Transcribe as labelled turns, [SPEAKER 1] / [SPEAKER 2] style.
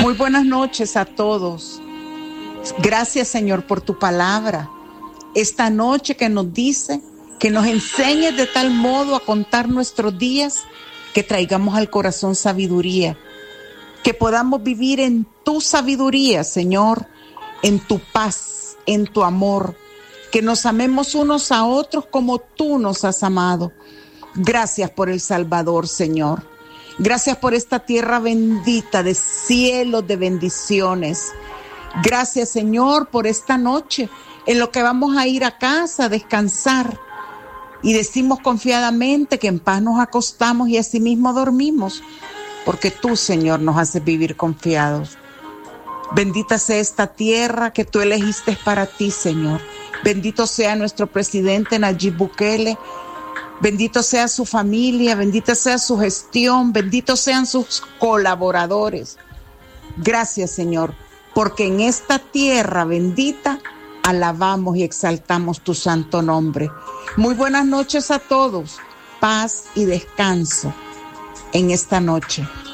[SPEAKER 1] Muy buenas noches a todos. Gracias, Señor, por tu palabra. Esta noche que nos dice que nos enseñes de tal modo a contar nuestros días que traigamos al corazón sabiduría, que podamos vivir en tu sabiduría, Señor, en tu paz, en tu amor, que nos amemos unos a otros como tú nos has amado. Gracias por el Salvador, Señor. Gracias por esta tierra bendita de cielos de bendiciones. Gracias, Señor, por esta noche en lo que vamos a ir a casa a descansar. Y decimos confiadamente que en paz nos acostamos y asimismo dormimos, porque tú, Señor, nos haces vivir confiados. Bendita sea esta tierra que tú elegiste para ti, Señor. Bendito sea nuestro presidente Nayib Bukele. Bendito sea su familia, bendita sea su gestión, benditos sean sus colaboradores. Gracias, Señor, porque en esta tierra bendita alabamos y exaltamos tu santo nombre. Muy buenas noches a todos, paz y descanso en esta noche.